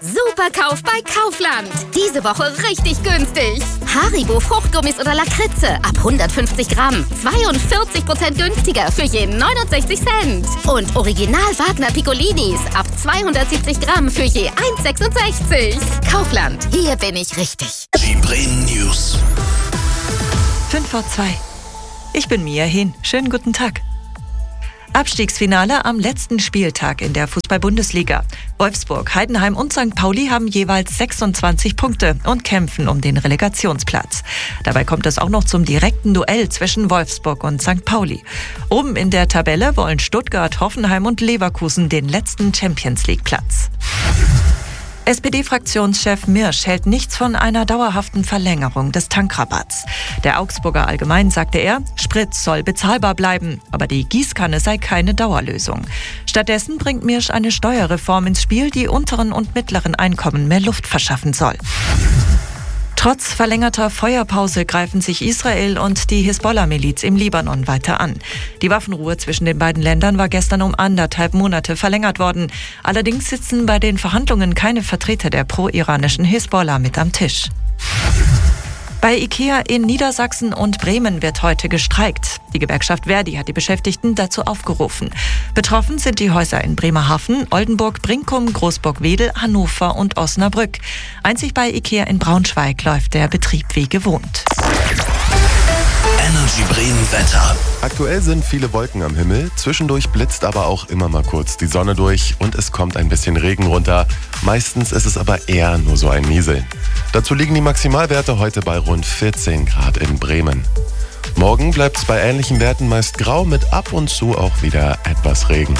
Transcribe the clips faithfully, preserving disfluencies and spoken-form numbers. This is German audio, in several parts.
Superkauf bei Kaufland. Diese Woche richtig günstig. Haribo Fruchtgummis oder Lakritze ab hundertfünfzig Gramm. zweiundvierzig Prozent günstiger für je neunundsechzig Cent. Und Original Wagner Piccolinis ab zweihundertsiebzig Gramm für je eins Komma sechsundsechzig. Kaufland, hier bin ich richtig. Die Bremen News. fünf vor zwei. Ich bin Mia Hehn. Schönen guten Tag. Abstiegsfinale am letzten Spieltag in der Fußball-Bundesliga. Wolfsburg, Heidenheim und Sankt Pauli haben jeweils sechsundzwanzig Punkte und kämpfen um den Relegationsplatz. Dabei kommt es auch noch zum direkten Duell zwischen Wolfsburg und Sankt Pauli. Oben in der Tabelle wollen Stuttgart, Hoffenheim und Leverkusen den letzten Champions-League-Platz. S P D-Fraktionschef Mirsch hält nichts von einer dauerhaften Verlängerung des Tankrabatts. Der Augsburger Allgemein sagte er, Sprit soll bezahlbar bleiben, aber die Gießkanne sei keine Dauerlösung. Stattdessen bringt Mirsch eine Steuerreform ins Spiel, die unteren und mittleren Einkommen mehr Luft verschaffen soll. Trotz verlängerter Feuerpause greifen sich Israel und die Hisbollah-Miliz im Libanon weiter an. Die Waffenruhe zwischen den beiden Ländern war gestern um anderthalb Monate verlängert worden. Allerdings sitzen bei den Verhandlungen keine Vertreter der pro-iranischen Hisbollah mit am Tisch. Bei IKEA in Niedersachsen und Bremen wird heute gestreikt. Die Gewerkschaft Verdi hat die Beschäftigten dazu aufgerufen. Betroffen sind die Häuser in Bremerhaven, Oldenburg, Brinkum, Großburg-Wedel, Hannover und Osnabrück. Einzig bei IKEA in Braunschweig läuft der Betrieb wie gewohnt. Energy Bremen Wetter. Aktuell sind viele Wolken am Himmel, zwischendurch blitzt aber auch immer mal kurz die Sonne durch und es kommt ein bisschen Regen runter. Meistens ist es aber eher nur so ein Nieseln. Dazu liegen die Maximalwerte heute bei rund vierzehn Grad in Bremen. Morgen bleibt es bei ähnlichen Werten meist grau mit ab und zu auch wieder etwas Regen.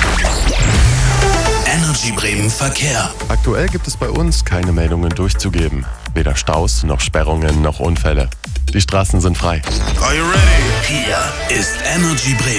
Energy Bremen Verkehr. Aktuell gibt es bei uns keine Meldungen durchzugeben. Weder Staus noch Sperrungen noch Unfälle. Die Straßen sind frei. Are you ready? Hier ist Energy Bremen.